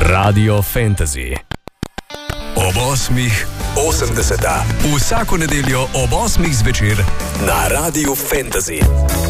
Radio Fantasy. Ob 8:80. Vsako nedeljo ob 8:00 zvečer na Radiu Fantasy.